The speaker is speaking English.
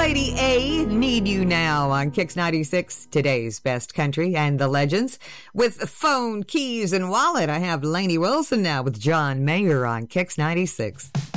Lady A, Need You Now on Kix 96, today's best country and the legends. With phone, keys, and wallet, I have Lainey Wilson now with John Mayer on Kix 96.